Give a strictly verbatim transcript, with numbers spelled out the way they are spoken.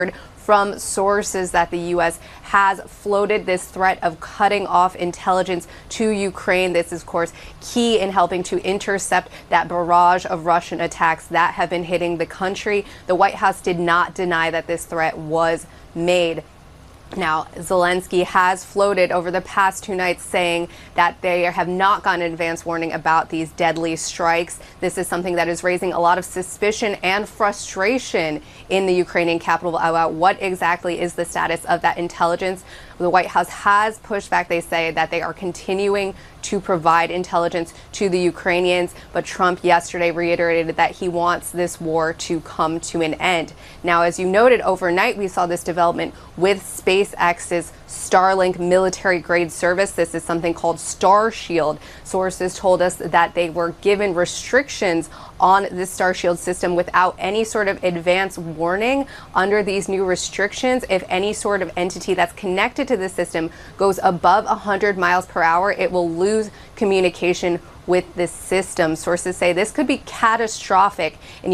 from sources that the U S has floated this threat of cutting off intelligence to Ukraine. This is, of course, key in helping to intercept that barrage of Russian attacks that have been hitting the country. The White House did not deny that this threat was made. Now, Zelensky has floated over the past two nights saying that they have not gotten an advance warning about these deadly strikes. This is something that is raising a lot of suspicion and frustration in the Ukrainian capital about what exactly is the status of that intelligence. The White House has pushed back. They say that they are continuing to provide intelligence to the Ukrainians, but Trump yesterday reiterated that he wants this war to come to an end. Now, as you noted, overnight we saw this development with SpaceX's Starlink military-grade service. This is something called Starshield. Sources told us that they were given restrictions on this Starshield system without any sort of advance warning. Under these new restrictions, if any sort of entity that's connected to the system goes above one hundred miles per hour, it will lose communication with this system. Sources say this could be catastrophic. And